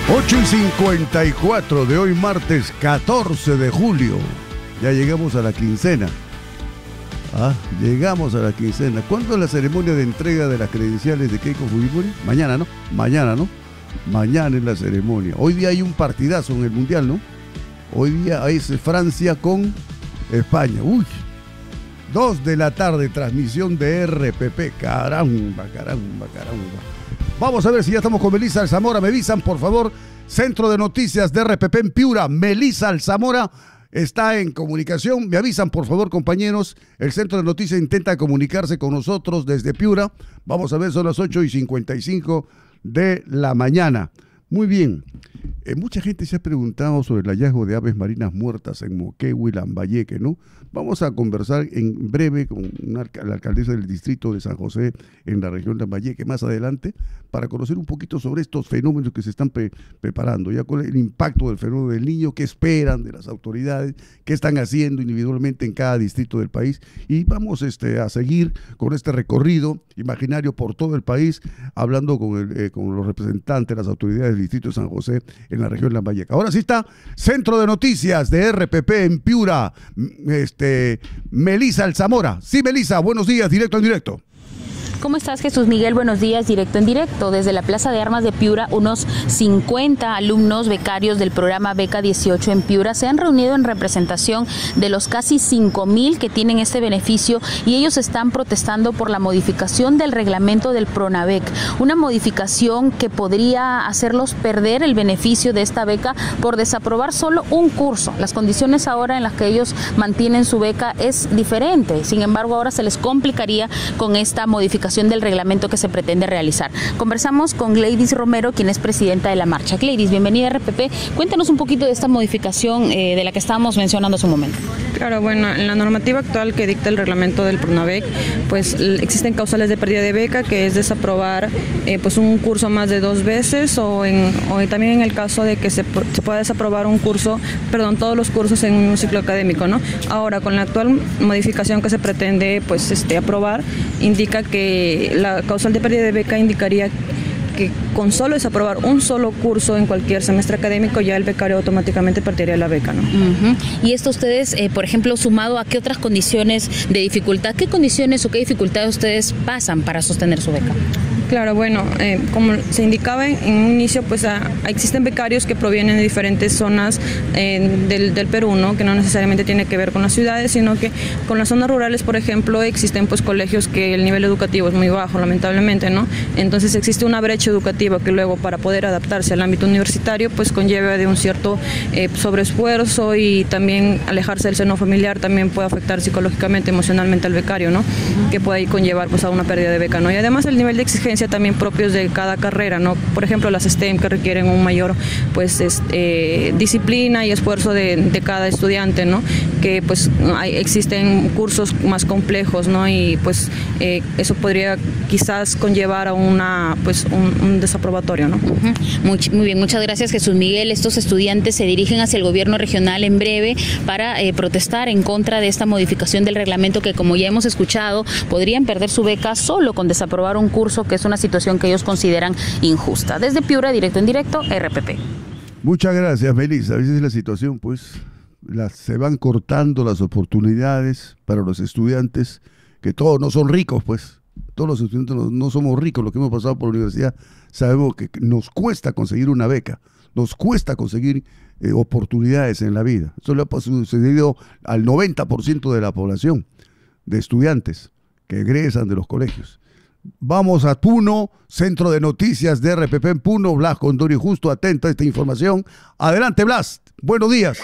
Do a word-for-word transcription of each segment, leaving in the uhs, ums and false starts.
ocho y cincuenta y cuatro de hoy, martes catorce de julio. Ya llegamos a la quincena. Ah, llegamos a la quincena. ¿Cuándo es la ceremonia de entrega de las credenciales de Keiko Fujimori? Mañana, ¿no? Mañana, ¿no? Mañana es la ceremonia. Hoy día hay un partidazo en el Mundial, ¿no? Hoy día es Francia con España. Uy, dos de la tarde, transmisión de R P P. Caramba, caramba, caramba. Vamos a ver si ya estamos con Melissa Alzamora. Me avisan, por favor. Centro de Noticias de R P P en Piura. Melissa Alzamora está en comunicación. Me avisan, por favor, compañeros. El Centro de Noticias intenta comunicarse con nosotros desde Piura. Vamos a ver, son las ocho y cincuenta y cinco de la mañana. Muy bien. Eh, mucha gente se ha preguntado sobre el hallazgo de aves marinas muertas en Moquegua y Lambayeque, ¿no? Vamos a conversar en breve con una, la alcaldesa del distrito de San José en la región de Lambayeque más adelante para conocer un poquito sobre estos fenómenos que se están pre preparando, ya con el impacto del fenómeno del Niño, qué esperan de las autoridades, qué están haciendo individualmente en cada distrito del país, y vamos este, a seguir con este recorrido imaginario por todo el país, hablando con, el, eh, con los representantes, las autoridades del distrito de San José en la región de Lambayeque. Ahora sí está Centro de Noticias de R P P en Piura, este, Melissa Alzamora. Sí, Melissa, buenos días, directo en directo. ¿Cómo estás, Jesús Miguel? Buenos días, directo en directo. Desde la Plaza de Armas de Piura, unos cincuenta alumnos becarios del programa Beca dieciocho en Piura se han reunido en representación de los casi cinco mil que tienen este beneficio, y ellos están protestando por la modificación del reglamento del Pronavec, una modificación que podría hacerlos perder el beneficio de esta beca por desaprobar solo un curso. Las condiciones ahora en las que ellos mantienen su beca es diferente, sin embargo ahora se les complicaría con esta modificación del reglamento que se pretende realizar. Conversamos con Gladys Romero, quien es presidenta de la marcha. Gladys, bienvenida a R P P. Cuéntanos un poquito de esta modificación eh, de la que estábamos mencionando hace un momento. Claro, bueno, en la normativa actual que dicta el reglamento del Pronavec, pues existen causales de pérdida de beca, que es desaprobar eh, pues un curso más de dos veces, o, en, o también en el caso de que se, se pueda desaprobar un curso, perdón, todos los cursos en un ciclo académico, ¿no? Ahora, con la actual modificación que se pretende pues este aprobar, indica que la causal de pérdida de beca indicaría que con solo desaprobar un solo curso en cualquier semestre académico, ya el becario automáticamente perdería la beca, ¿no? Uh-huh. Y esto ustedes, eh, por ejemplo, sumado a qué otras condiciones de dificultad, ¿qué condiciones o qué dificultades ustedes pasan para sostener su beca? Claro, bueno, eh, como se indicaba en, en un inicio, pues a, a existen becarios que provienen de diferentes zonas eh, del, del Perú, ¿no? Que no necesariamente tiene que ver con las ciudades, sino que con las zonas rurales, por ejemplo, existen pues colegios que el nivel educativo es muy bajo, lamentablemente, ¿no? Entonces existe una brecha educativa que luego, para poder adaptarse al ámbito universitario, pues conlleva de un cierto eh, sobreesfuerzo, y también alejarse del seno familiar también puede afectar psicológicamente, emocionalmente al becario, ¿no? Uh-huh. Que puede conllevar pues a una pérdida de beca, ¿no? Y además el nivel de exigencia también propios de cada carrera, ¿no? Por ejemplo, las STEM, que requieren un mayor pues este, eh, disciplina y esfuerzo de, de cada estudiante, ¿no? Que pues hay, existen cursos más complejos, ¿no? Y pues eh, eso podría quizás conllevar a una pues un, un desaprobatorio, ¿no? Uh-huh. muy, muy bien, muchas gracias, Jesús Miguel. Estos estudiantes se dirigen hacia el gobierno regional en breve para eh, protestar en contra de esta modificación del reglamento, que, como ya hemos escuchado, podrían perder su beca solo con desaprobar un curso, que es una situación que ellos consideran injusta. Desde Piura, directo en directo, R P P. Muchas gracias, Melissa. A veces la situación, pues, las, se van cortando las oportunidades para los estudiantes, que todos no son ricos, pues. Todos los estudiantes no, no somos ricos. Los que hemos pasado por la universidad sabemos que nos cuesta conseguir una beca, nos cuesta conseguir eh, oportunidades en la vida. Eso le ha sucedido al noventa por ciento de la población de estudiantes que egresan de los colegios. Vamos a Puno, Centro de Noticias de R P P en Puno. Blas Condori, justo atento a esta información. Adelante, Blas. Buenos días.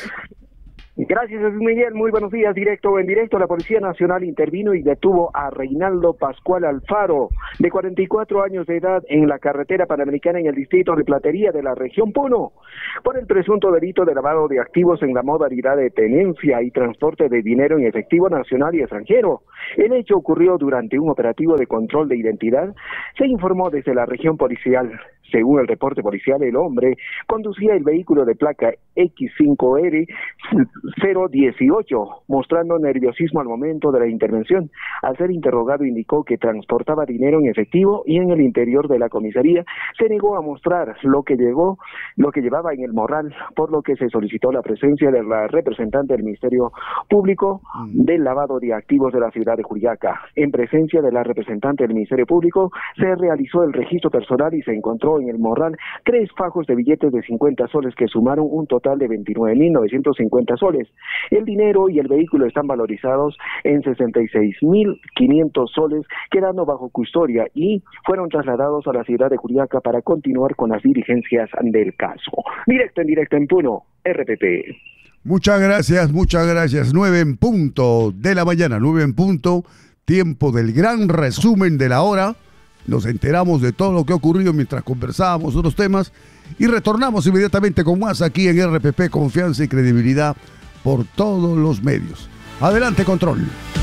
Gracias, Jesús Miguel. Muy buenos días. Directo en directo, la Policía Nacional intervino y detuvo a Reinaldo Pascual Alfaro, de cuarenta y cuatro años de edad, en la carretera panamericana en el distrito de Platería de la región Puno, por el presunto delito de lavado de activos en la modalidad de tenencia y transporte de dinero en efectivo nacional y extranjero. El hecho ocurrió durante un operativo de control de identidad, se informó desde la región policial. Según el reporte policial, el hombre conducía el vehículo de placa equis cinco erre cero dieciocho, mostrando nerviosismo al momento de la intervención. Al ser interrogado, indicó que transportaba dinero en efectivo y en el interior de la comisaría se negó a mostrar lo que llegó, lo que llevaba en el morral, por lo que se solicitó la presencia de la representante del Ministerio Público del lavado de activos de la ciudad de Juliaca. En presencia de la representante del Ministerio Público se realizó el registro personal y se encontró en el morral tres fajos de billetes de cincuenta soles que sumaron un total de veintinueve mil novecientos cincuenta soles. El dinero y el vehículo están valorizados en sesenta y seis mil quinientos soles, quedando bajo custodia y fueron trasladados a la ciudad de Juliaca para continuar con las diligencias del caso. Directo en directo en Puno, R P P. Muchas gracias, muchas gracias. Nueve en punto de la mañana, nueve en punto, tiempo del gran resumen de la hora. Nos enteramos de todo lo que ha ocurrido mientras conversábamos otros temas y retornamos inmediatamente con más aquí en R P P, confianza y credibilidad por todos los medios. Adelante, control.